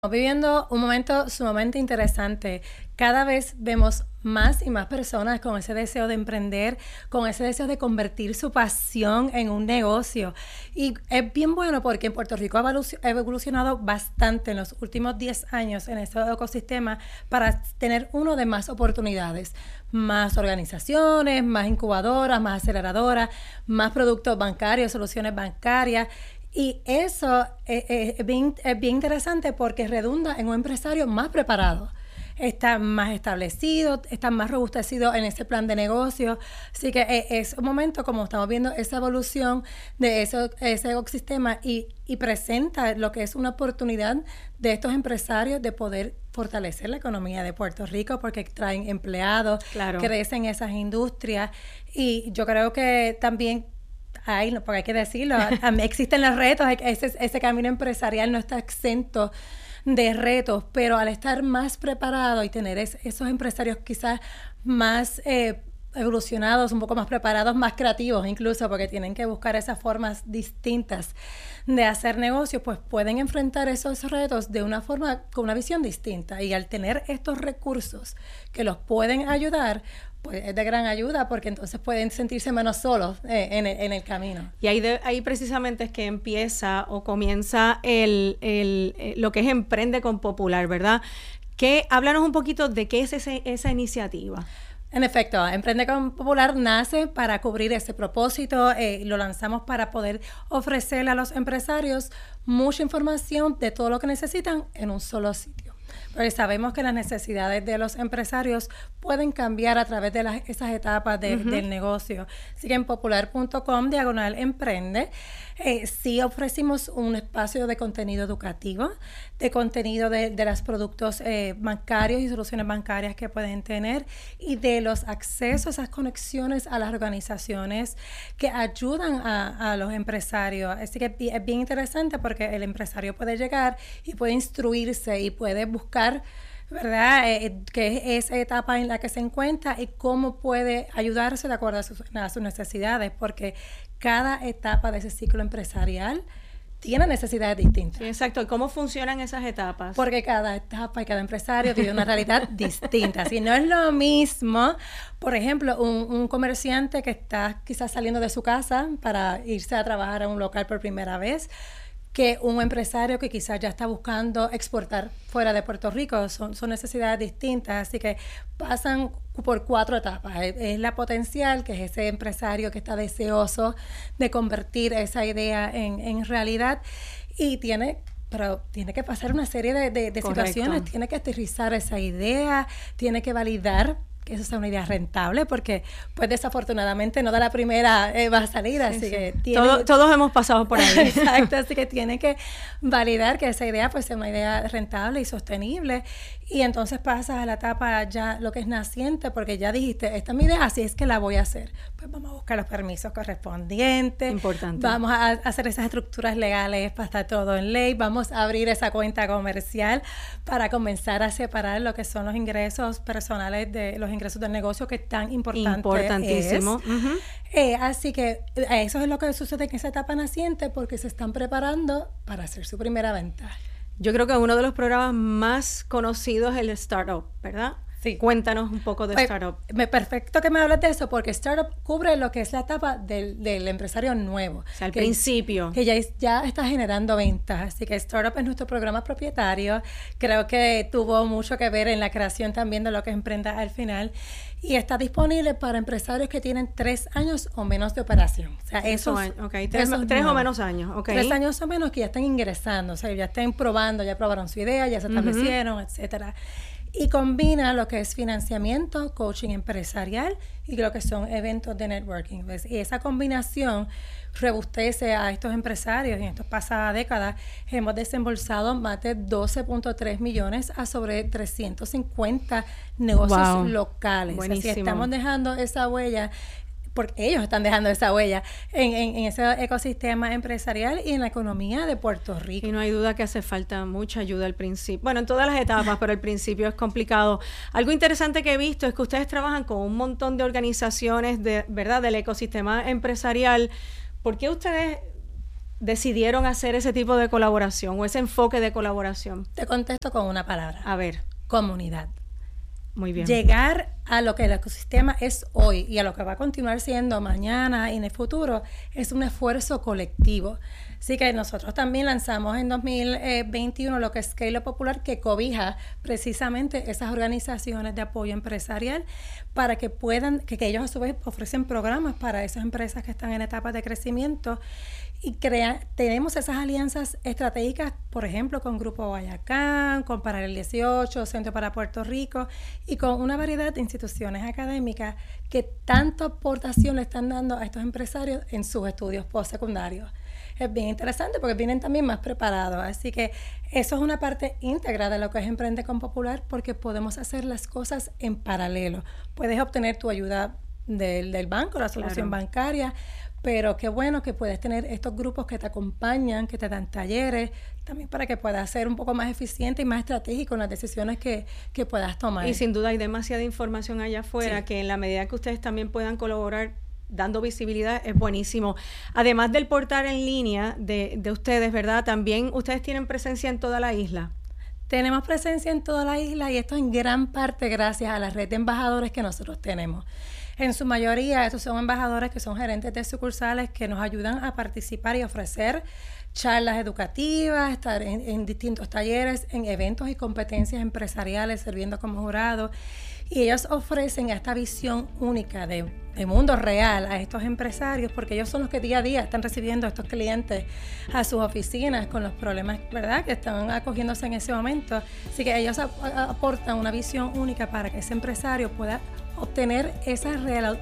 Estamos viviendo un momento sumamente interesante. Cada vez vemos más y más personas con ese deseo de emprender, con ese deseo de convertir su pasión en un negocio. Y es bien bueno porque en Puerto Rico ha evolucionado bastante en los últimos 10 años en este ecosistema para tener uno de más oportunidades, más organizaciones, más incubadoras, más aceleradoras, más productos bancarios, soluciones bancarias. Y eso es bien interesante porque redunda en un empresario más preparado, está más establecido, está más robustecido en ese plan de negocio. Así que es un momento como estamos viendo esa evolución de ese ecosistema y presenta lo que es una oportunidad de estos empresarios de poder fortalecer la economía de Puerto Rico porque traen empleados, claro, crecen esas industrias y yo creo que también porque hay que decirlo, existen los retos, ese camino empresarial no está exento de retos, pero al estar más preparado y tener esos empresarios quizás más evolucionados, un poco más preparados, más creativos incluso, porque tienen que buscar esas formas distintas de hacer negocios, pues pueden enfrentar esos retos de una forma, con una visión distinta. Y al tener estos recursos que los pueden ayudar, pues es de gran ayuda porque entonces pueden sentirse menos solos en el camino. Y ahí precisamente es que empieza o comienza lo que es Emprende con Popular, ¿verdad? Háblanos un poquito de qué es esa iniciativa. En efecto, Emprende con Popular nace para cubrir ese propósito. Lo lanzamos para poder ofrecerle a los empresarios mucha información de todo lo que necesitan en un solo sitio. Porque sabemos que las necesidades de los empresarios pueden cambiar a través de esas etapas del negocio. Así que en popular.com/emprende sí ofrecimos un espacio de contenido educativo, de contenido de los productos bancarios y soluciones bancarias que pueden tener y de los accesos, esas conexiones a las organizaciones que ayudan a los empresarios. Así que es bien interesante porque el empresario puede llegar y puede instruirse y puede buscar, ¿verdad?, qué es esa etapa en la que se encuentra y cómo puede ayudarse de acuerdo a sus necesidades, porque cada etapa de ese ciclo empresarial tiene necesidades distintas. Sí, exacto. ¿Y cómo funcionan esas etapas? Porque cada etapa y cada empresario tiene una realidad distinta. Si no es lo mismo, por ejemplo, un comerciante que está quizás saliendo de su casa para irse a trabajar a un local por primera vez, que un empresario que quizás ya está buscando exportar fuera de Puerto Rico. Son necesidades distintas, así que pasan por 4 etapas. Es la potencial, que es ese empresario que está deseoso de convertir esa idea en realidad y pero tiene que pasar una serie de situaciones, tiene que aterrizar esa idea, tiene que validar que eso sea una idea rentable, porque pues desafortunadamente no de la primera va a salir, sí, así sí. Que todos hemos pasado por ahí. Exacto, así que tiene que validar que esa idea pues sea una idea rentable y sostenible, y entonces pasas a la etapa ya lo que es naciente, porque ya dijiste, esta es mi idea, así es que la voy a hacer. Pues vamos a buscar los permisos correspondientes. Importante. Vamos a hacer esas estructuras legales para estar todo en ley, vamos a abrir esa cuenta comercial para comenzar a separar lo que son los ingresos personales de los ingresos del negocio, que es tan importante. Importantísimo. Así que eso es lo que sucede en esa etapa naciente, porque se están preparando para hacer su primera venta. Yo creo que uno de los programas más conocidos es el Startup, ¿verdad? Sí. Cuéntanos un poco de Startup. Perfecto que me hables de eso, porque Startup cubre lo que es la etapa del empresario nuevo. O sea, al principio. Que ya está generando ventas. Así que Startup es nuestro programa propietario. Creo que tuvo mucho que ver en la creación también de lo que es Emprenda al final. Y está disponible para empresarios que tienen 3 años o menos de operación. O sea, esos 3 o menos años. Okay. 3 años o menos que ya están ingresando. O sea, ya están probando, ya probaron su idea, ya se establecieron, etcétera. Y combina lo que es financiamiento, coaching empresarial y lo que son eventos de networking. ¿Ves? Y esa combinación robustece a estos empresarios. Y en estas pasadas décadas hemos desembolsado más de 12.3 millones a sobre 350 negocios locales. Buenísimo. Así estamos dejando esa huella, porque ellos están dejando esa huella en ese ecosistema empresarial y en la economía de Puerto Rico. Y no hay duda que hace falta mucha ayuda al principio. Bueno, en todas las etapas, pero al principio es complicado. Algo interesante que he visto es que ustedes trabajan con un montón de organizaciones, ¿verdad?, del ecosistema empresarial. ¿Por qué ustedes decidieron hacer ese tipo de colaboración o ese enfoque de colaboración? Te contesto con una palabra. A ver. Comunidad. Muy bien. Llegar a lo que el ecosistema es hoy y a lo que va a continuar siendo mañana y en el futuro es un esfuerzo colectivo. Así que nosotros también lanzamos en 2021 lo que es Scale Up Popular, que cobija precisamente esas organizaciones de apoyo empresarial para que puedan, que ellos a su vez ofrecen programas para esas empresas que están en etapas de crecimiento. Y tenemos esas alianzas estratégicas, por ejemplo, con Grupo Guayacán, con Paralel 18, Centro para Puerto Rico, y con una variedad de instituciones académicas que tanta aportación le están dando a estos empresarios en sus estudios postsecundarios. Es bien interesante porque vienen también más preparados. Así que eso es una parte íntegra de lo que es Emprende con Popular, porque podemos hacer las cosas en paralelo. Puedes obtener tu ayuda del banco, la solución bancaria, pero qué bueno que puedes tener estos grupos que te acompañan, que te dan talleres, también para que puedas ser un poco más eficiente y más estratégico en las decisiones que puedas tomar. Y sin duda hay demasiada información allá afuera, que en la medida que ustedes también puedan colaborar dando visibilidad, es buenísimo. Además del portal en línea de ustedes, ¿verdad? También ustedes tienen presencia en toda la isla. Tenemos presencia en toda la isla y esto en gran parte gracias a la red de embajadores que nosotros tenemos. En su mayoría, estos son embajadores que son gerentes de sucursales que nos ayudan a participar y ofrecer charlas educativas, estar en distintos talleres, en eventos y competencias empresariales, sirviendo como jurado. Y ellos ofrecen esta visión única de mundo real a estos empresarios, porque ellos son los que día a día están recibiendo a estos clientes a sus oficinas con los problemas, ¿verdad?, que están acogiéndose en ese momento. Así que ellos aportan una visión única para que ese empresario pueda obtener esa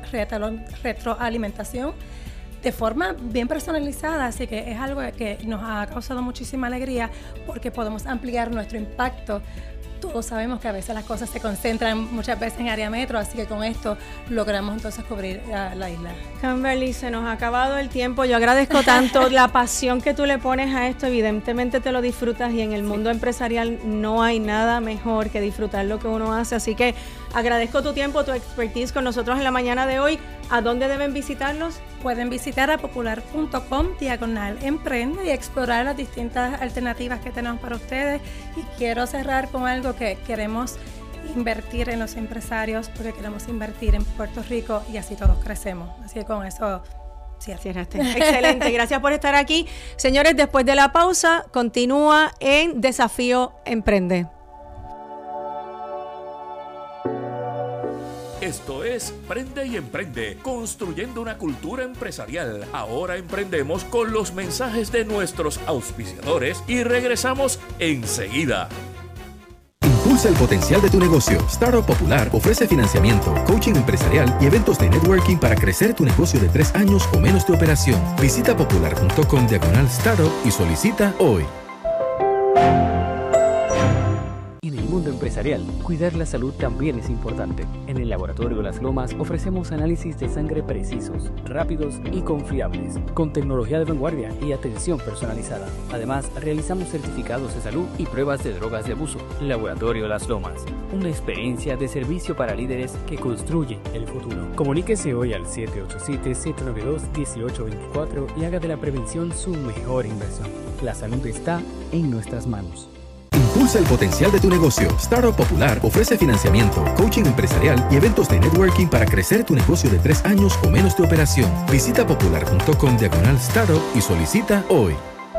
retroalimentación de forma bien personalizada. Así que es algo que nos ha causado muchísima alegría porque podemos ampliar nuestro impacto. Todos sabemos que a veces las cosas se concentran muchas veces en área metro, así que con esto logramos entonces cubrir la isla. Kimberly, se nos ha acabado el tiempo. Yo agradezco tanto la pasión que tú le pones a esto. Evidentemente te lo disfrutas y en el mundo empresarial no hay nada mejor que disfrutar lo que uno hace. Así que agradezco tu tiempo, tu expertise con nosotros en la mañana de hoy. ¿A dónde deben visitarlos? Pueden visitar a popular.com/emprende y explorar las distintas alternativas que tenemos para ustedes. Y quiero cerrar con algo que queremos invertir en los empresarios, porque queremos invertir en Puerto Rico y así todos crecemos. Así que con eso cierraste. Excelente, gracias por estar aquí. Señores, después de la pausa, continúa en Desafío Emprende. Esto es Prende y Emprende, construyendo una cultura empresarial. Ahora emprendemos con los mensajes de nuestros auspiciadores y regresamos enseguida. Impulsa el potencial de tu negocio. Startup Popular ofrece financiamiento, coaching empresarial y eventos de networking para crecer tu negocio de 3 años o menos de operación. Visita popular.com/startup y solicita hoy. En el mundo empresarial, cuidar la salud también es importante. En el Laboratorio Las Lomas ofrecemos análisis de sangre precisos, rápidos y confiables, con tecnología de vanguardia y atención personalizada. Además, realizamos certificados de salud y pruebas de drogas de abuso. Laboratorio Las Lomas, una experiencia de servicio para líderes que construye el futuro. Comuníquese hoy al 787-792-1824 y haga de la prevención su mejor inversión. La salud está en nuestras manos. Impulsa el potencial de tu negocio. Startup Popular ofrece financiamiento, coaching empresarial y eventos de networking para crecer tu negocio de 3 años o menos de operación. Visita popular.com/startup y solicita hoy.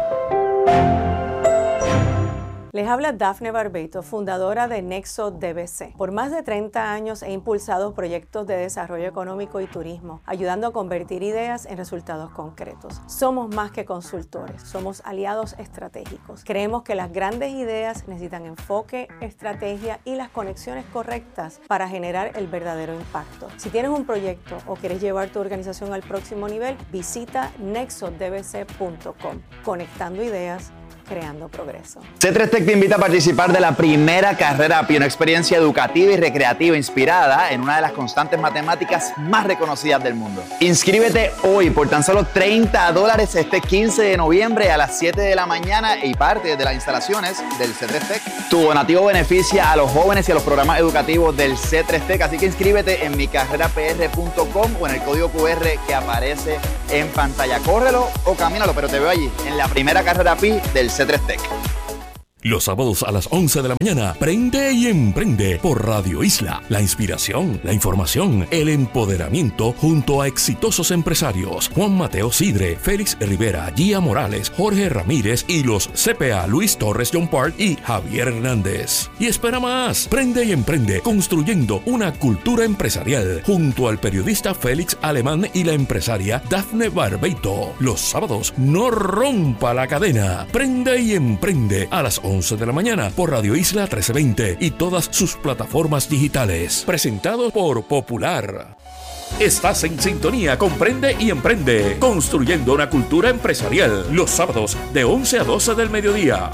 Les habla Dafne Barbeito, fundadora de Nexo DBC. Por más de 30 años he impulsado proyectos de desarrollo económico y turismo, ayudando a convertir ideas en resultados concretos. Somos más que consultores, somos aliados estratégicos. Creemos que las grandes ideas necesitan enfoque, estrategia y las conexiones correctas para generar el verdadero impacto. Si tienes un proyecto o quieres llevar tu organización al próximo nivel, visita nexodbc.com. Conectando ideas, creando progreso. C3 Tech te invita a participar de la primera carrera API, una experiencia educativa y recreativa inspirada en una de las constantes matemáticas más reconocidas del mundo. Inscríbete hoy por tan solo $30 este 15 de noviembre a las 7 de la mañana y parte de las instalaciones del C3 Tech. Tu donativo beneficia a los jóvenes y a los programas educativos del C3 Tech, así que inscríbete en micarrerapr.com o en el código QR que aparece en pantalla. Córrelo o camínalo, pero te veo allí en la primera carrera API del C3 Tech. Los sábados a las 11 de la mañana, Prende y Emprende por Radio Isla. La inspiración, la información, el empoderamiento junto a exitosos empresarios. Juan Mateo Sidre, Félix Rivera, Gia Morales, Jorge Ramírez y los CPA Luis Torres John Park y Javier Hernández. Y espera más, Prende y Emprende, construyendo una cultura empresarial junto al periodista Félix Alemán y la empresaria Dafne Barbeito. Los sábados, no rompa la cadena. Prende y Emprende a las 11 de la mañana por Radio Isla 1320 y todas sus plataformas digitales. Presentado por Popular. Estás en sintonía con Prende y Emprende, construyendo una cultura empresarial. Los sábados de 11 a 12 del mediodía.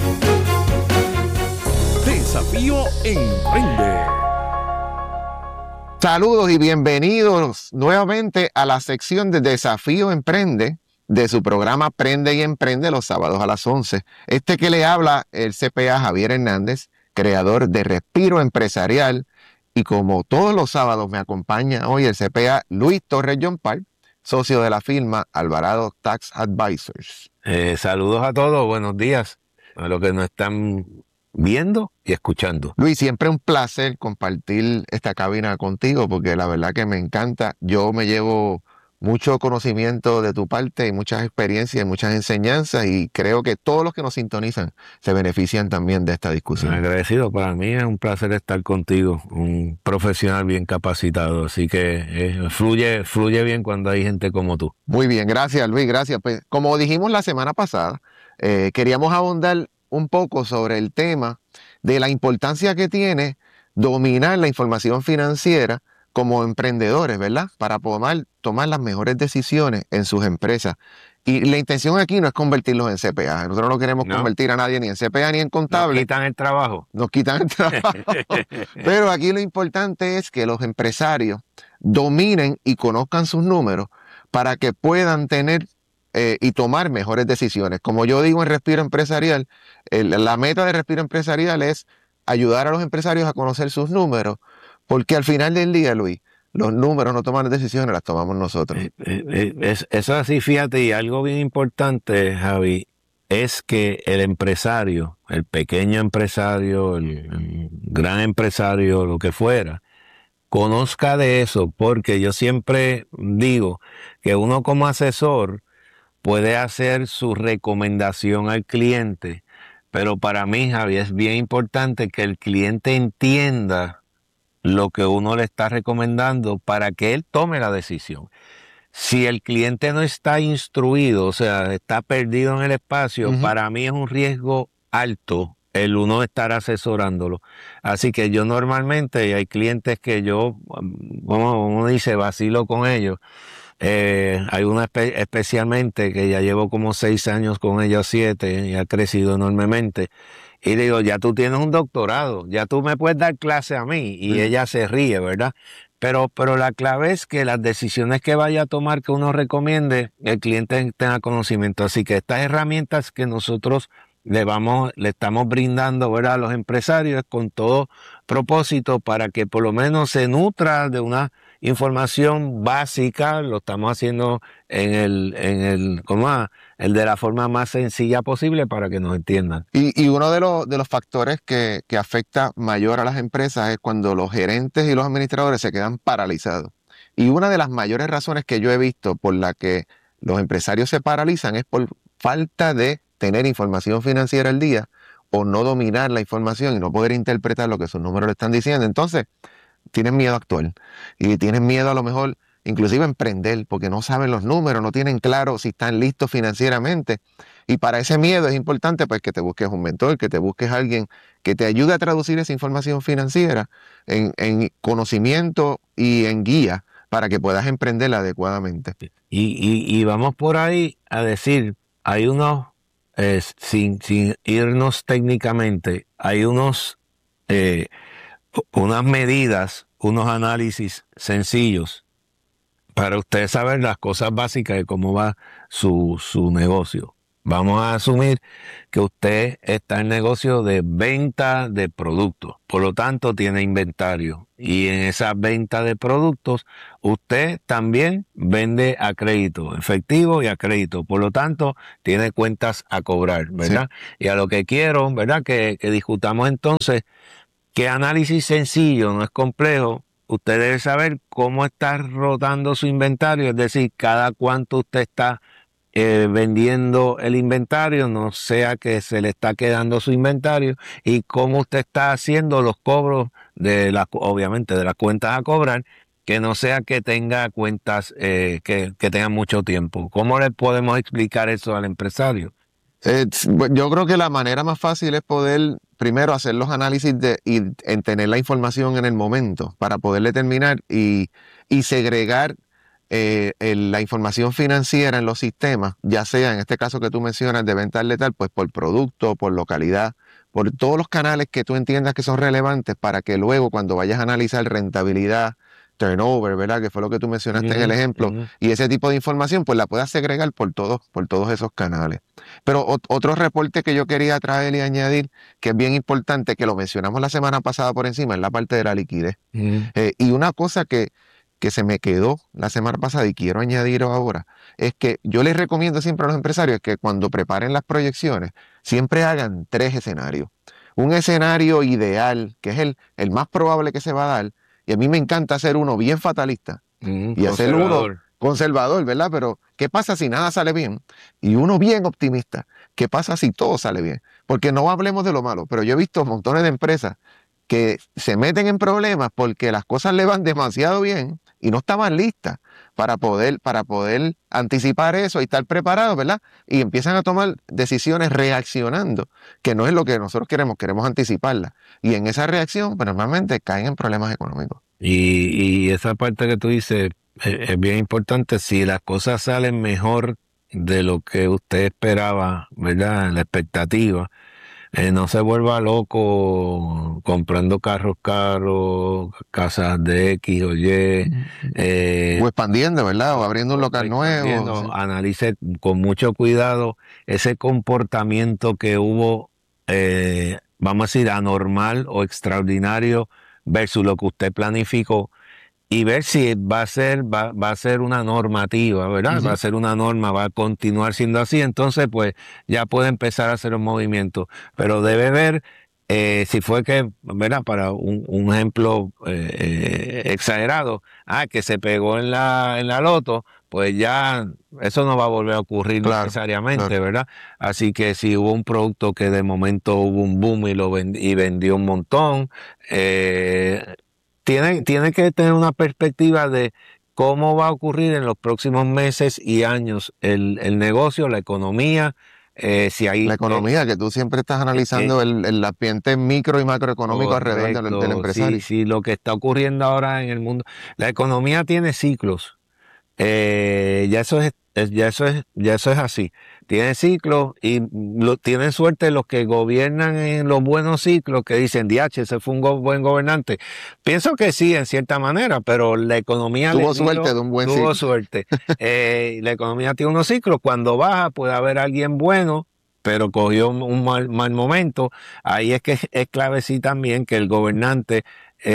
Desafío Emprende. Saludos y bienvenidos nuevamente a la sección de Desafío Emprende de su programa Prende y Emprende los sábados a las 11. Este que le habla el CPA Javier Hernández, creador de Respiro Empresarial, y como todos los sábados me acompaña hoy el CPA Luis Torres John Park, socio de la firma Alvarado Tax Advisors. Saludos a todos, buenos días a los que nos están viendo y escuchando. Luis, siempre un placer compartir esta cabina contigo porque la verdad que me encanta. Yo me llevo mucho conocimiento de tu parte y muchas experiencias y muchas enseñanzas y creo que todos los que nos sintonizan se benefician también de esta discusión. Agradecido, para mí es un placer estar contigo, un profesional bien capacitado, así que fluye bien cuando hay gente como tú. Muy bien, gracias Luis, gracias. Pues como dijimos la semana pasada, queríamos abundar un poco sobre el tema de la importancia que tiene dominar la información financiera como emprendedores, ¿verdad? Para poder tomar las mejores decisiones en sus empresas. Y la intención aquí no es convertirlos en CPA. Nosotros no queremos convertir a nadie ni en CPA ni en contable. Nos quitan el trabajo. Nos quitan el trabajo. Pero aquí lo importante es que los empresarios dominen y conozcan sus números para que puedan tener y tomar mejores decisiones. Como yo digo en Respiro Empresarial, la meta de Respiro Empresarial es ayudar a los empresarios a conocer sus números, porque al final del día, Luis, los números no toman decisiones, las tomamos nosotros. Eso es así, fíjate, y algo bien importante, Javi, es que el empresario, el pequeño empresario, el gran empresario, lo que fuera, conozca de eso, porque yo siempre digo que uno como asesor puede hacer su recomendación al cliente, pero para mí, Javi, es bien importante que el cliente entienda lo que uno le está recomendando para que él tome la decisión. Si el cliente no está instruido, o sea, está perdido en el espacio, para mí es un riesgo alto el uno estar asesorándolo. Así que yo normalmente, hay clientes que yo, como uno dice, vacilo con ellos. Hay una especialmente que ya llevo como 6 años con ella, 7, y ha crecido enormemente. Y le digo, ya tú tienes un doctorado, ya tú me puedes dar clase a mí. Y ella se ríe, ¿verdad? Pero la clave es que las decisiones que vaya a tomar, que uno recomiende, el cliente tenga conocimiento. Así que estas herramientas que nosotros le estamos brindando, ¿verdad?, a los empresarios con todo propósito para que por lo menos se nutra de una información básica. Lo estamos haciendo en el de la forma más sencilla posible para que nos entiendan. Y uno de los factores que afecta mayor a las empresas es cuando los gerentes y los administradores se quedan paralizados. Y una de las mayores razones que yo he visto por la que los empresarios se paralizan es por falta de tener información financiera al día o no dominar la información y no poder interpretar lo que sus números le están diciendo. Entonces, tienen miedo a actuar y tienen miedo a lo mejor inclusive a emprender porque no saben los números, no tienen claro si están listos financieramente. Y para ese miedo es importante pues que te busques un mentor, que te busques alguien que te ayude a traducir esa información financiera en conocimiento y en guía para que puedas emprenderla adecuadamente. Y vamos por ahí a decir, hay unos sin irnos técnicamente, hay unas medidas, unos análisis sencillos para usted saber las cosas básicas de cómo va su negocio. Vamos a asumir que usted está en negocio de venta de productos, por lo tanto tiene inventario, y en esa venta de productos usted también vende a crédito, efectivo y a crédito, por lo tanto tiene cuentas a cobrar, ¿verdad? Sí. Y a lo que quiero, ¿verdad? Que discutamos entonces, que análisis sencillo, no es complejo. Usted debe saber cómo está rotando su inventario, es decir, cada cuánto usted está vendiendo el inventario, no sea que se le está quedando su inventario, y cómo usted está haciendo los cobros obviamente de las cuentas a cobrar, que no sea que tenga cuentas que tengan mucho tiempo. ¿Cómo le podemos explicar eso al empresario? Yo creo que la manera más fácil es poder primero hacer los análisis y tener la información en el momento para poder determinar y segregar la información financiera en los sistemas, ya sea en este caso que tú mencionas de venta al letal, pues por producto, por localidad, por todos los canales que tú entiendas que son relevantes, para que luego cuando vayas a analizar rentabilidad, turnover, ¿verdad? Que fue lo que tú mencionaste en el ejemplo, y ese tipo de información, pues la puedas segregar por todos esos canales. Pero otro reporte que yo quería traer y añadir, que es bien importante, que lo mencionamos la semana pasada por encima, es la parte de la liquidez. Y una cosa que se me quedó la semana pasada y quiero añadir ahora, es que yo les recomiendo siempre a los empresarios que cuando preparen las proyecciones, siempre hagan 3 escenarios. Un escenario ideal, que es el más probable que se va a dar, y a mí me encanta hacer uno bien fatalista y hacer uno conservador, ¿verdad? Pero ¿qué pasa si nada sale bien? Y uno bien optimista, ¿qué pasa si todo sale bien? Porque no hablemos de lo malo, pero yo he visto montones de empresas que se meten en problemas porque las cosas le van demasiado bien y no estaban listas para poder anticipar eso y estar preparados, ¿verdad? Y empiezan a tomar decisiones reaccionando, que no es lo que nosotros queremos anticiparlas. Y en esa reacción, pues normalmente caen en problemas económicos. Y esa parte que tú dices es bien importante. Si las cosas salen mejor de lo que usted esperaba, ¿verdad? La expectativa, no se vuelva loco comprando carros caros, casas de X o Y. O expandiendo, ¿verdad? O abriendo un local nuevo. Sí. Analice con mucho cuidado ese comportamiento que hubo, vamos a decir, anormal o extraordinario versus lo que usted planificó, y ver si va a ser una normativa, ¿verdad? Uh-huh. Va a ser una norma, va a continuar siendo así. Entonces, pues, ya puede empezar a hacer un movimiento. Pero debe ver si fue que, ¿verdad? Para un ejemplo exagerado, que se pegó en la loto, pues ya eso no va a volver a ocurrir necesariamente, ¿verdad? Así que si hubo un producto que de momento hubo un boom y vendió un montón, tiene que tener una perspectiva de cómo va a ocurrir en los próximos meses y años el negocio, la economía. Si hay, la economía, que tú siempre estás analizando el ambiente micro y macroeconómico alrededor del empresario. Sí, lo que está ocurriendo ahora en el mundo. La economía tiene ciclos. Ya eso es así. Tiene ciclos y tienen suerte los que gobiernan en los buenos ciclos, que dicen, ese fue un buen gobernante. Pienso que sí, en cierta manera, pero la economía tuvo suerte de un buen ciclo. Tuvo suerte. La economía tiene unos ciclos. Cuando baja puede haber alguien bueno, pero cogió un mal momento. Ahí es que es clave sí también que el gobernante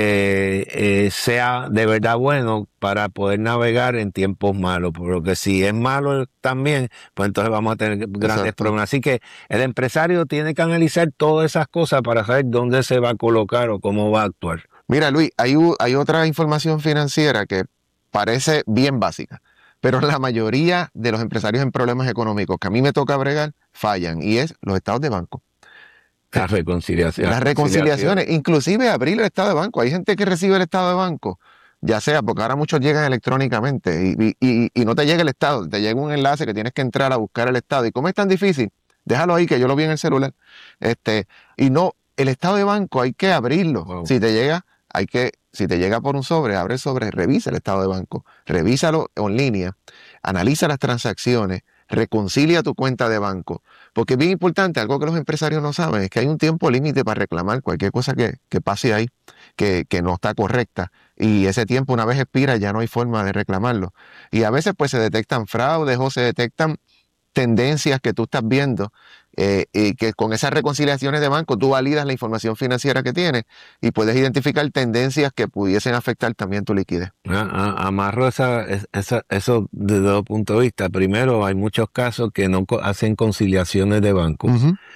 sea de verdad bueno para poder navegar en tiempos malos, porque si es malo también, pues entonces vamos a tener grandes problemas. Así que el empresario tiene que analizar todas esas cosas para saber dónde se va a colocar o cómo va a actuar. Mira, Luis, hay otra información financiera que parece bien básica, pero la mayoría de los empresarios en problemas económicos que a mí me toca bregar fallan, y es los estados de banco. Las reconciliaciones. Las reconciliaciones, inclusive abrir el estado de banco. Hay gente que recibe el estado de banco, ya sea porque ahora muchos llegan electrónicamente y no te llega el estado, te llega un enlace que tienes que entrar a buscar el estado. ¿Y cómo es tan difícil? Déjalo ahí, que yo lo vi en el celular. Y no, el estado de banco hay que abrirlo. Wow. Si te llega por un sobre, abre el sobre, revisa el estado de banco, revísalo en línea, analiza las transacciones, reconcilia tu cuenta de banco. Porque es bien importante, algo que los empresarios no saben, es que hay un tiempo límite para reclamar cualquier cosa que pase ahí, que no está correcta. Y ese tiempo, una vez expira, ya no hay forma de reclamarlo. Y a veces pues se detectan fraudes o se detectan tendencias que tú estás viendo, y que con esas reconciliaciones de banco tú validas la información financiera que tienes y puedes identificar tendencias que pudiesen afectar también tu liquidez. Amarro eso desde dos puntos de vista. Primero, hay muchos casos que no hacen conciliaciones de banco.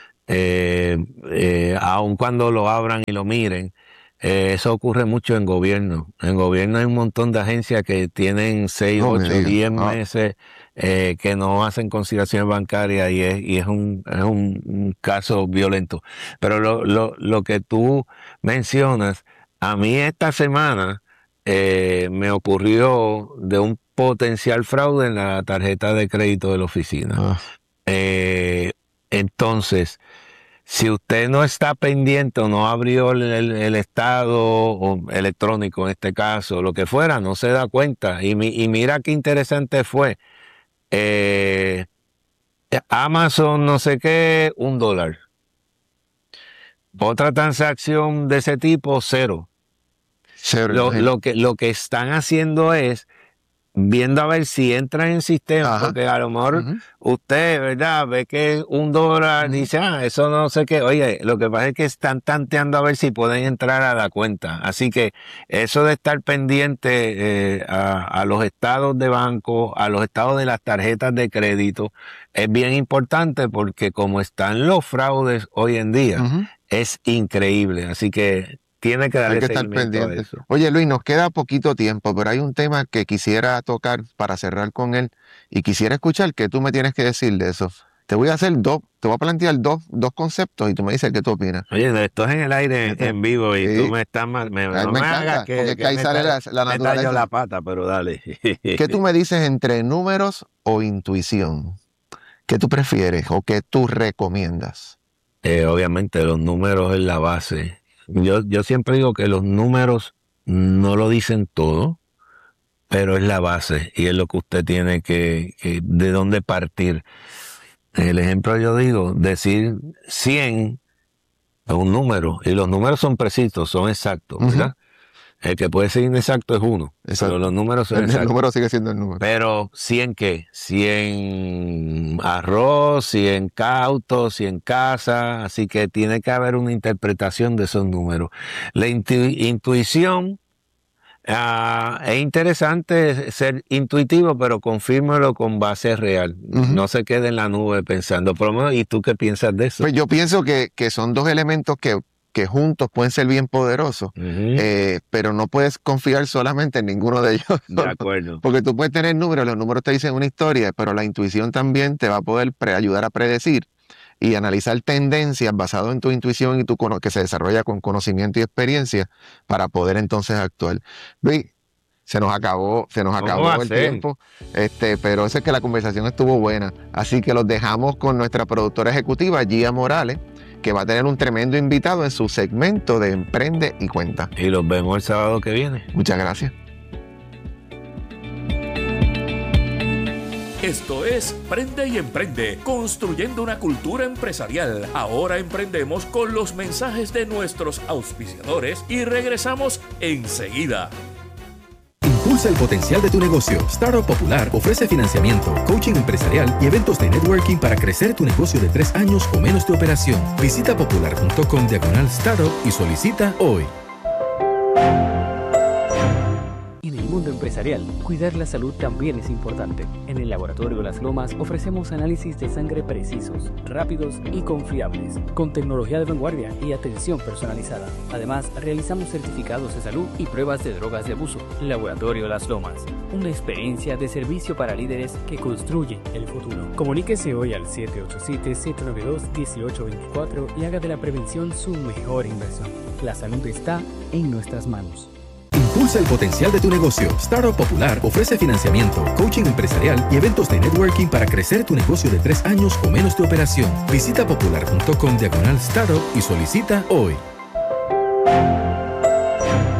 Aun cuando lo abran y lo miren, eso ocurre mucho en gobierno. En gobierno hay un montón de agencias que tienen 6, 8, 10 meses que no hacen conciliaciones bancarias y es un caso violento. Pero lo que tú mencionas, a mí esta semana me ocurrió de un potencial fraude en la tarjeta de crédito de la oficina. Entonces, si usted no está pendiente o no abrió el estado o electrónico en este caso, lo que fuera, no se da cuenta. Y mira qué interesante fue. Amazon no sé qué, $1. Otra transacción de ese tipo, $0. Lo que están haciendo es viendo a ver si entra en el sistema, porque a lo mejor usted, ¿verdad?, ve que es $1, dice, eso no sé qué. Oye, lo que pasa es que están tanteando a ver si pueden entrar a la cuenta. Así que eso de estar pendiente a los estados de banco, a los estados de las tarjetas de crédito, es bien importante porque como están los fraudes hoy en día, es increíble. Así que tiene que darle seguimiento a eso. Oye, Luis, nos queda poquito tiempo, pero hay un tema que quisiera tocar para cerrar con él y quisiera escuchar qué tú me tienes que decir de eso. Te voy a plantear dos conceptos y tú me dices qué tú opinas. Oye, esto es en el aire en vivo y tú me estás mal. Me hagas que ahí sale la naturaleza. Me la pata, pero dale. ¿Qué tú me dices entre números o intuición? ¿Qué tú prefieres o qué tú recomiendas? Obviamente los números es la base. Yo siempre digo que los números no lo dicen todo, pero es la base y es lo que usted tiene que de dónde partir. El ejemplo yo digo, decir 100 es un número y los números son precisos, son exactos, ¿verdad? El que puede ser inexacto es 1, pero los números son exactos. El número sigue siendo el número. Pero 100 ¿qué? 100 arroz, 100 cautos, 100 casa, así que tiene que haber una interpretación de esos números. La intuición, es interesante ser intuitivo, pero confírmelo con base real. No se quede en la nube pensando. Por lo menos, ¿y tú qué piensas de eso? Pues yo pienso que son dos elementos que juntos pueden ser bien poderosos, pero no puedes confiar solamente en ninguno de ellos. De acuerdo. Porque tú puedes tener números, los números te dicen una historia, pero la intuición también te va a poder ayudar a predecir y analizar tendencias basado en tu intuición y que se desarrolla con conocimiento y experiencia para poder entonces actuar. Luis, se nos acabó el tiempo, pero eso es que la conversación estuvo buena. Así que los dejamos con nuestra productora ejecutiva, Gia Morales, que va a tener un tremendo invitado en su segmento de Emprende y Cuenta. Y los vemos el sábado que viene. Muchas gracias. Esto es Prende y Emprende, construyendo una cultura empresarial. Ahora emprendemos con los mensajes de nuestros auspiciadores y regresamos enseguida. Impulsa el potencial de tu negocio. Startup Popular ofrece financiamiento, coaching empresarial y eventos de networking para crecer tu negocio de 3 años o menos de operación. Visita popular.com/startup y solicita hoy. En el mundo empresarial, cuidar la salud también es importante. En el Laboratorio Las Lomas ofrecemos análisis de sangre precisos, rápidos y confiables, con tecnología de vanguardia y atención personalizada. Además, realizamos certificados de salud y pruebas de drogas de abuso. Laboratorio Las Lomas, una experiencia de servicio para líderes que construyen el futuro. Comuníquese hoy al 787-792-1824 y haga de la prevención su mejor inversión. La salud está en nuestras manos. Impulsa el potencial de tu negocio. Startup Popular ofrece financiamiento, coaching empresarial y eventos de networking para crecer tu negocio de 3 años o menos de operación. Visita popular.com/startup y solicita hoy.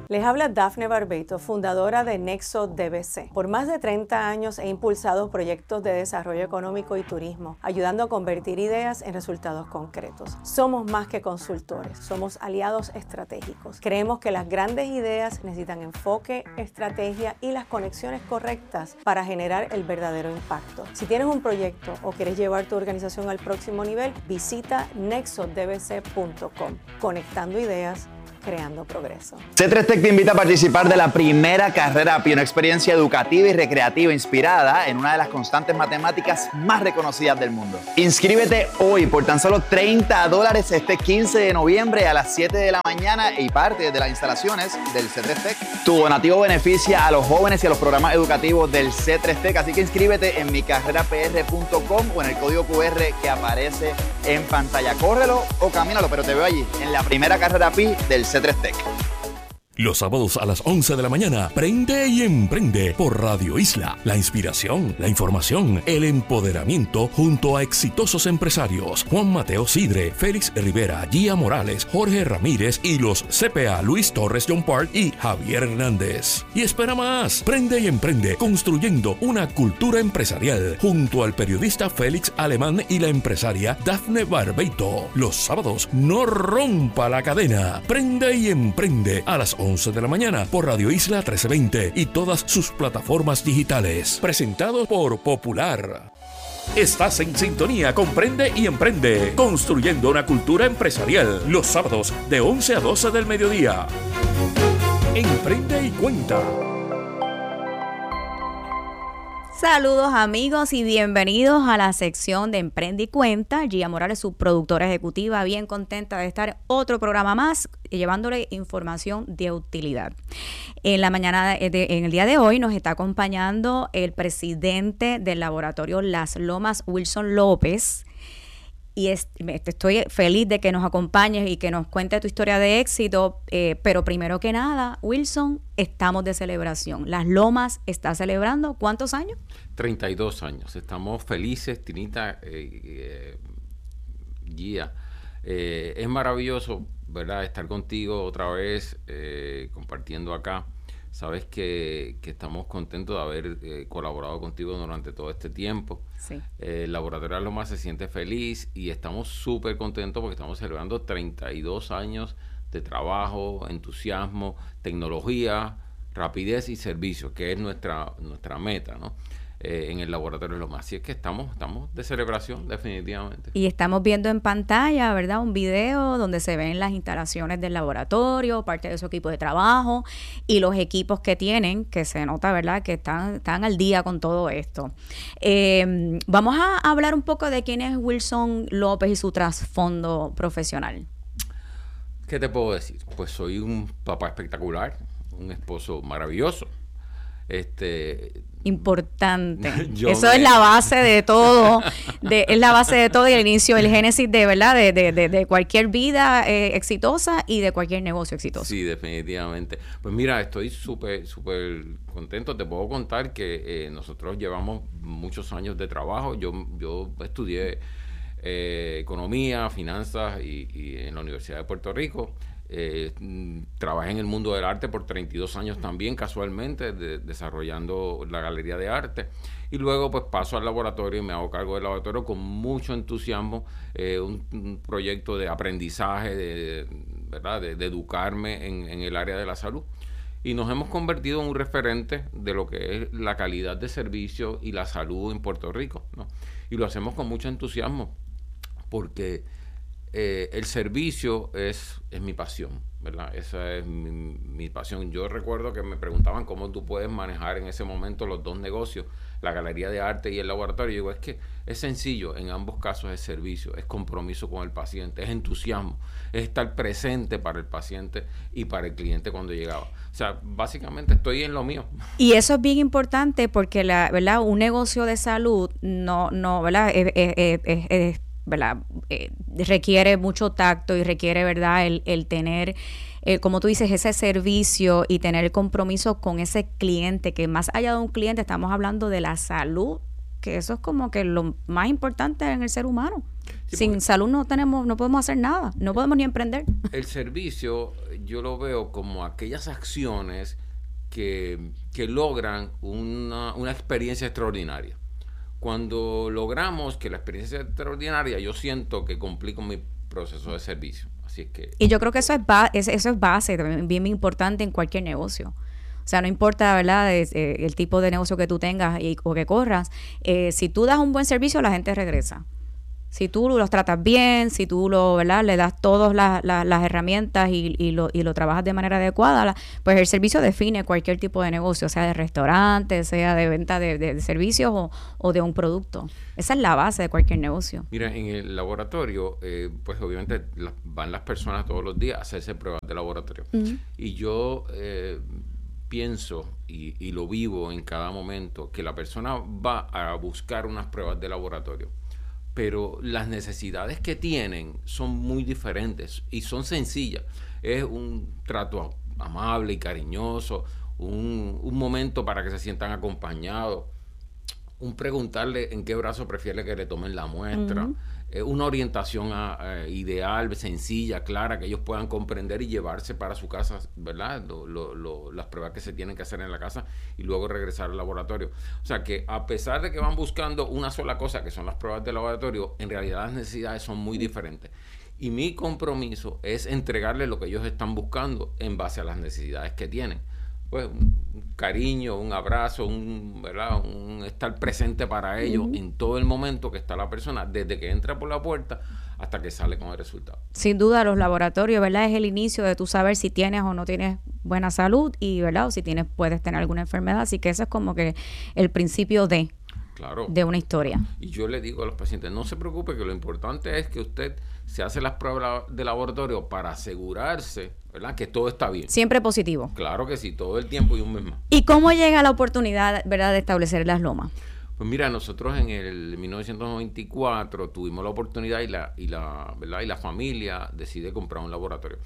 Les habla Dafne Barbeito, fundadora de Nexo DBC. Por más de 30 años he impulsado proyectos de desarrollo económico y turismo, ayudando a convertir ideas en resultados concretos. Somos más que consultores, somos aliados estratégicos. Creemos que las grandes ideas necesitan enfoque, estrategia y las conexiones correctas para generar el verdadero impacto. Si tienes un proyecto o quieres llevar tu organización al próximo nivel, visita nexodbc.com. Conectando ideas, creando progreso. C3 Tech te invita a participar de la primera carrera API, una experiencia educativa y recreativa inspirada en una de las constantes matemáticas más reconocidas del mundo. Inscríbete hoy por tan solo $30 este 15 de noviembre a las 7 de la mañana y parte de las instalaciones del C3 Tech. Tu donativo beneficia a los jóvenes y a los programas educativos del C3 Tech, así que inscríbete en micarrerapr.com o en el código QR que aparece en pantalla. Córrelo o camínalo, pero te veo allí en la primera carrera API del C3 Tech. Los sábados a las 11 de la mañana, Prende y Emprende por Radio Isla. La inspiración, la información, el empoderamiento junto a exitosos empresarios. Juan Mateo Sidre, Félix Rivera, Gia Morales, Jorge Ramírez y los CPA Luis Torres John Park y Javier Hernández. Y espera más, Prende y Emprende construyendo una cultura empresarial junto al periodista Félix Alemán y la empresaria Dafne Barbeito. Los sábados, no rompa la cadena. Prende y Emprende a las 11 de la mañana por Radio Isla 1320 y todas sus plataformas digitales. Presentado por Popular. Estás en sintonía con Prende y Emprende, construyendo una cultura empresarial. Los sábados de 11 a 12 del mediodía. Emprende y Cuenta. Saludos amigos y bienvenidos a la sección de Emprende y Cuenta. Gia Morales, su productora ejecutiva, bien contenta de estar otro programa más llevándole información de utilidad. En la mañana, en el día de hoy nos está acompañando el presidente del laboratorio Las Lomas, Wilson López. Y estoy feliz de que nos acompañes y que nos cuente tu historia de éxito. Pero primero que nada, Wilson, estamos de celebración. Las Lomas está celebrando, ¿cuántos años? 32 años. Estamos felices, Tinita, Gia. Es maravilloso, ¿verdad?, estar contigo otra vez, compartiendo acá. Sabes que estamos contentos de haber colaborado contigo durante todo este tiempo. Sí. El Laboratorio de Lomas se siente feliz y estamos súper contentos porque estamos celebrando 32 años de trabajo, entusiasmo, tecnología, rapidez y servicio, que es nuestra meta, ¿no? En el Laboratorio de Lomas. Así es que estamos de celebración, definitivamente. Y estamos viendo en pantalla, ¿verdad?, un video donde se ven las instalaciones del laboratorio, parte de su equipo de trabajo y los equipos que tienen, que se nota, ¿verdad?, que están al día con todo esto. Vamos a hablar un poco de quién es Wilson López y su trasfondo profesional. ¿Qué te puedo decir? Pues soy un papá espectacular, un esposo maravilloso. Importante. Eso es la base de todo, es la base de todo y el inicio, el génesis de, ¿verdad?, de cualquier vida exitosa y de cualquier negocio exitoso. Sí, definitivamente. Pues mira, estoy súper contento. Te puedo contar que nosotros llevamos muchos años de trabajo. Yo estudié economía, finanzas y en la Universidad de Puerto Rico. Trabajé en el mundo del arte por 32 años también, casualmente, desarrollando la galería de arte. Y luego pues paso al laboratorio y me hago cargo del laboratorio con mucho entusiasmo, un proyecto de aprendizaje, ¿verdad?, de educarme en el área de la salud. Y nos hemos convertido en un referente de lo que es la calidad de servicio y la salud en Puerto Rico, ¿no? Y lo hacemos con mucho entusiasmo porque el servicio es mi pasión, ¿verdad? Esa es mi pasión. Yo recuerdo que me preguntaban cómo tú puedes manejar en ese momento los dos negocios, la galería de arte y el laboratorio. Yo digo, es que es sencillo, en ambos casos es servicio, es compromiso con el paciente, es entusiasmo, es estar presente para el paciente y para el cliente cuando llegaba. O sea, básicamente estoy en lo mío. Y eso es bien importante porque, ¿verdad?, un negocio de salud no ¿verdad?, ¿verdad?, requiere mucho tacto y requiere, ¿verdad?, el tener, como tú dices, ese servicio y tener el compromiso con ese cliente, que más allá de un cliente estamos hablando de la salud, que eso es como que lo más importante en el ser humano. Sí, sin salud no podemos hacer nada, no podemos ni emprender. El servicio, yo lo veo como aquellas acciones que logran una experiencia extraordinaria. Cuando logramos que la experiencia sea extraordinaria, yo siento que cumplí con mi proceso de servicio. Así es que... Y yo creo que eso es base, también bien importante en cualquier negocio. O sea, no importa, ¿verdad?, el tipo de negocio que tú tengas o que corras, si tú das un buen servicio, la gente regresa. Si tú los tratas bien, si tú ¿verdad?, le das todas las herramientas y lo trabajas de manera adecuada, pues el servicio define cualquier tipo de negocio, sea de restaurante, sea de venta de servicios o de un producto. Esa es la base de cualquier negocio. Mira, en el laboratorio, pues obviamente van las personas todos los días a hacerse pruebas de laboratorio. Uh-huh. Y yo pienso y lo vivo en cada momento que la persona va a buscar unas pruebas de laboratorio, pero las necesidades que tienen son muy diferentes y son sencillas. Es un trato amable y cariñoso, un momento para que se sientan acompañados, un preguntarle en qué brazo prefiere que le tomen la muestra, uh-huh. Una orientación ideal, sencilla, clara, que ellos puedan comprender y llevarse para su casa, ¿verdad? Las pruebas que se tienen que hacer en la casa y luego regresar al laboratorio. O sea que a pesar de que van buscando una sola cosa, que son las pruebas de laboratorio, en realidad las necesidades son muy diferentes. Y mi compromiso es entregarles lo que ellos están buscando en base a las necesidades que tienen. Pues un cariño, un abrazo, ¿verdad?, un estar presente para ellos uh-huh. en todo el momento que está la persona, desde que entra por la puerta hasta que sale con el resultado. Sin duda, los laboratorios, ¿verdad?, es el inicio de tú saber si tienes o no tienes buena salud y, ¿verdad?, o si puedes tener alguna enfermedad. Así que eso es como que el principio de una historia. Y yo le digo a los pacientes, no se preocupe, que lo importante es que usted se hace las pruebas de laboratorio para asegurarse, ¿verdad?, que todo está bien. Siempre positivo. Claro que sí, todo el tiempo y un mes más. ¿Y cómo llega la oportunidad, ¿verdad?, de establecer Las Lomas? Pues mira, nosotros en el 1994 tuvimos la oportunidad y la familia decide comprar un laboratorio.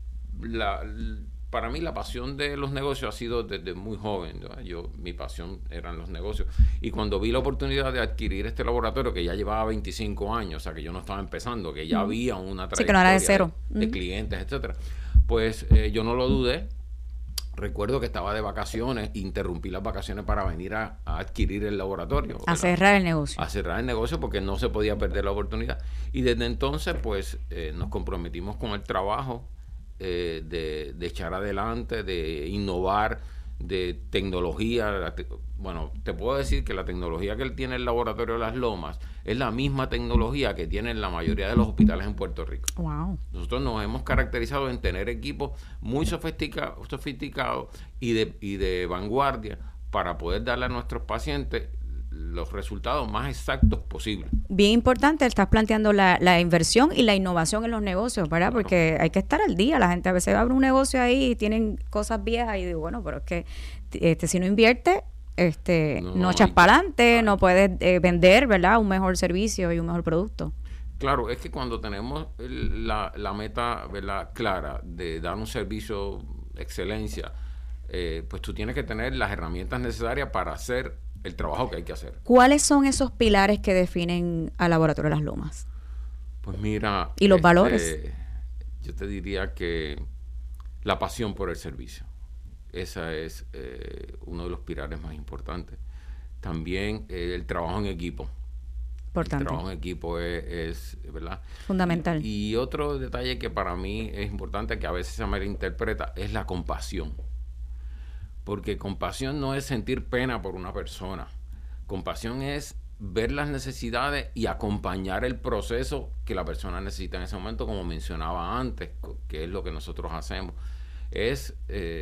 Para mí la pasión de los negocios ha sido desde muy joven, ¿no? Mi pasión eran los negocios. Y cuando vi la oportunidad de adquirir este laboratorio, que ya llevaba 25 años, o sea, que yo no estaba empezando, que ya había una trayectoria que no era de cero. De clientes, etcétera, pues yo no lo dudé. Recuerdo que estaba de vacaciones, interrumpí las vacaciones para venir a adquirir el laboratorio. A cerrar el negocio. A cerrar el negocio porque no se podía perder la oportunidad. Y desde entonces, pues, nos comprometimos con el trabajo de echar adelante, de innovar, de tecnología. Bueno, te puedo decir que la tecnología que tiene el laboratorio de Las Lomas es la misma tecnología que tienen la mayoría de los hospitales en Puerto Rico. Wow. Nosotros nos hemos caracterizado en tener equipos muy sofisticados y de vanguardia para poder darle a nuestros pacientes los resultados más exactos posibles. Bien importante, estás planteando la inversión y la innovación en los negocios, ¿verdad? Claro. Porque hay que estar al día. La gente a veces abre un negocio ahí y tienen cosas viejas y digo, bueno, pero es que si no invierte, no echas para adelante, no puedes vender, ¿verdad?, un mejor servicio y un mejor producto. Claro, es que cuando tenemos la meta, ¿verdad?, clara de dar un servicio de excelencia, pues tú tienes que tener las herramientas necesarias para hacer el trabajo que hay que hacer. ¿Cuáles son esos pilares que definen al Laboratorio Las Lomas? Pues mira... ¿Y los valores? Yo te diría que la pasión por el servicio. Esa es uno de los pilares más importantes. También el trabajo en equipo. Importante. El trabajo en equipo es ¿verdad?, fundamental. Y otro detalle que para mí es importante, que a veces se malinterpreta, es la compasión. Porque compasión no es sentir pena por una persona. Compasión es ver las necesidades y acompañar el proceso que la persona necesita en ese momento, como mencionaba antes, que es lo que nosotros hacemos. Es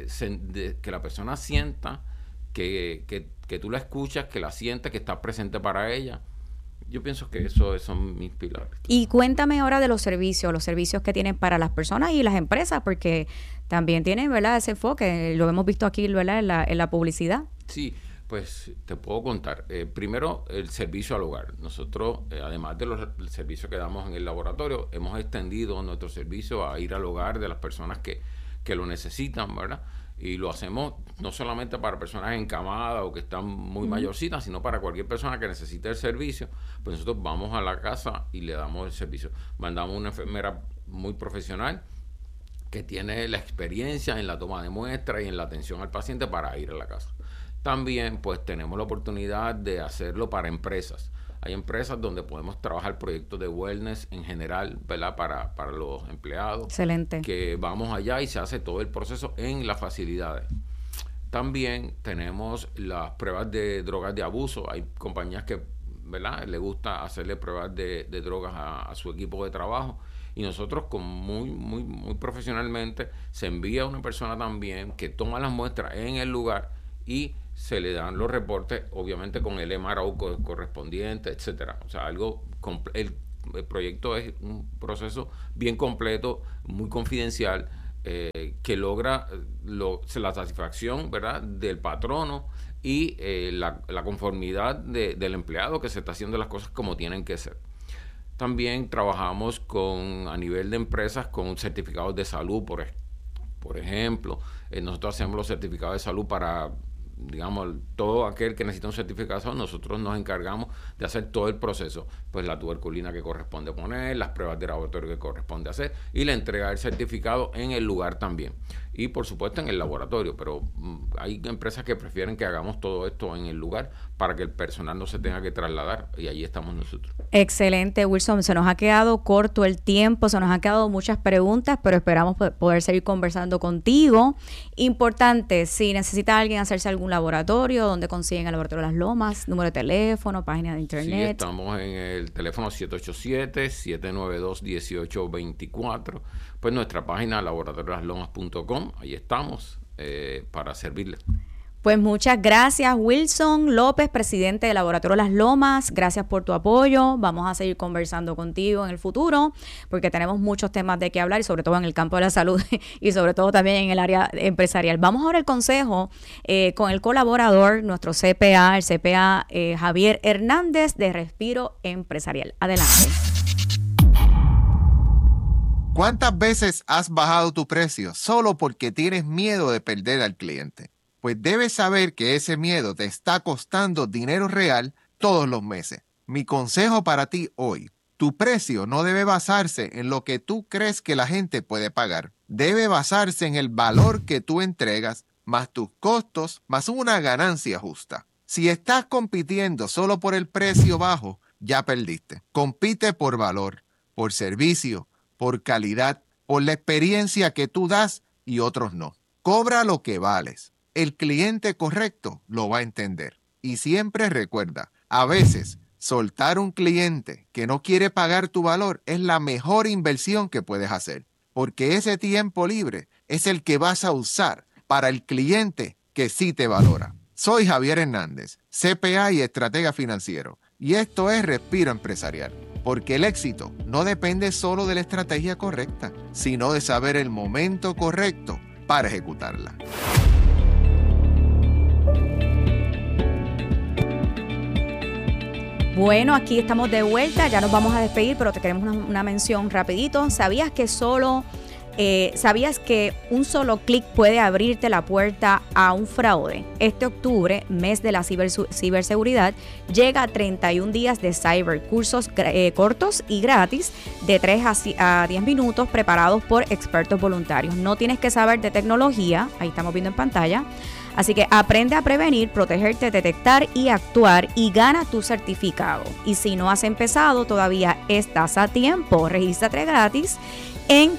que la persona sienta que tú la escuchas, que la sientes, que estás presente para ella. Yo pienso que esos son mis pilares. Y cuéntame ahora de los servicios que tienen para las personas y las empresas, porque también tienen, ¿verdad?, ese enfoque. Lo hemos visto aquí, ¿verdad?, en la publicidad. Sí, pues te puedo contar. Primero, el servicio al hogar. Nosotros, además del servicio que damos en el laboratorio, hemos extendido nuestro servicio a ir al hogar de las personas que lo necesitan, ¿verdad? Y lo hacemos no solamente para personas encamadas o que están muy mayorcitas, sino para cualquier persona que necesite el servicio. Pues nosotros vamos a la casa y le damos el servicio. Mandamos una enfermera muy profesional que tiene la experiencia en la toma de muestras y en la atención al paciente para ir a la casa. También pues tenemos la oportunidad de hacerlo para empresas. Hay empresas donde podemos trabajar proyectos de wellness en general, ¿verdad? Para los empleados. Excelente. Que vamos allá y se hace todo el proceso en las facilidades. También tenemos las pruebas de drogas de abuso. Hay compañías que, ¿verdad?, le gusta hacerle pruebas de drogas a su equipo de trabajo. Y nosotros, muy profesionalmente, se envía a una persona también que toma las muestras en el lugar y se le dan los reportes, obviamente con el MRO correspondiente, etcétera. O sea, el proyecto es un proceso bien completo, muy confidencial, que logra la satisfacción, ¿verdad?, del patrono y la conformidad del empleado, que se está haciendo las cosas como tienen que ser. También trabajamos a nivel de empresas con certificados de salud, por ejemplo. Nosotros hacemos los certificados de salud para, digamos, todo aquel que necesita un certificado. Nosotros nos encargamos de hacer todo el proceso, pues la tuberculina que corresponde poner, las pruebas de laboratorio que corresponde hacer y la entrega del certificado en el lugar también. Y por supuesto en el laboratorio, pero hay empresas que prefieren que hagamos todo esto en el lugar para que el personal no se tenga que trasladar, y allí estamos nosotros. Excelente, Wilson. Se nos ha quedado corto el tiempo, se nos han quedado muchas preguntas, pero esperamos poder seguir conversando contigo. Importante, si necesita alguien hacerse algún laboratorio, ¿dónde consiguen el Laboratorio Las Lomas? Número de teléfono, página de internet. Sí, estamos en el teléfono 787-792-1824. Pues nuestra página laboratoriolaslomas.com, ahí estamos para servirles. Pues muchas gracias, Wilson López, presidente del Laboratorio Las Lomas. Gracias por tu apoyo. Vamos a seguir conversando contigo en el futuro porque tenemos muchos temas de qué hablar, y sobre todo en el campo de la salud y sobre todo también en el área empresarial. Vamos ahora al consejo con el colaborador, nuestro CPA, el CPA Javier Hernández de Respiro Empresarial. Adelante. ¿Cuántas veces has bajado tu precio solo porque tienes miedo de perder al cliente? Pues debes saber que ese miedo te está costando dinero real todos los meses. Mi consejo para ti hoy: tu precio no debe basarse en lo que tú crees que la gente puede pagar. Debe basarse en el valor que tú entregas, más tus costos, más una ganancia justa. Si estás compitiendo solo por el precio bajo, ya perdiste. Compite por valor, por servicio, por calidad, por la experiencia que tú das y otros no. Cobra lo que vales. El cliente correcto lo va a entender. Y siempre recuerda, a veces soltar un cliente que no quiere pagar tu valor es la mejor inversión que puedes hacer, porque ese tiempo libre es el que vas a usar para el cliente que sí te valora. Soy Javier Hernández, CPA y estratega financiero, y esto es Respiro Empresarial. Porque el éxito no depende solo de la estrategia correcta, sino de saber el momento correcto para ejecutarla. Bueno, aquí estamos de vuelta, ya nos vamos a despedir, pero te queremos una mención rapidito. ¿Sabías que un solo clic puede abrirte la puerta a un fraude? Este octubre, mes de la ciberseguridad, llega a 31 días de cyber, cursos cortos y gratis de 3 a 10 minutos preparados por expertos voluntarios. No tienes que saber de tecnología, ahí estamos viendo en pantalla. Así que aprende a prevenir, protegerte, detectar y actuar, y gana tu certificado. Y si no has empezado, todavía estás a tiempo. Regístrate gratis en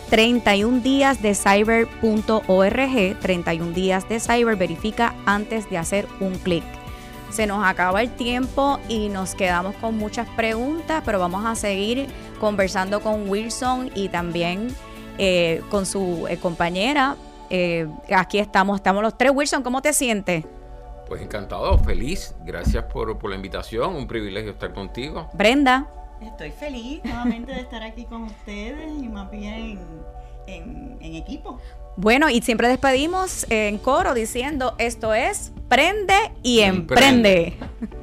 31díasdecyber.org. 31 días de cyber, verifica antes de hacer un clic. Se nos acaba el tiempo y nos quedamos con muchas preguntas, pero vamos a seguir conversando con Wilson y también con su compañera. Aquí estamos los tres. Wilson, ¿cómo te sientes? Pues encantado, feliz. Gracias por la invitación. Un privilegio estar contigo. Brenda. Estoy feliz nuevamente de estar aquí con ustedes y más bien en equipo. Bueno, y siempre despedimos en coro diciendo: esto es Prende y Emprende.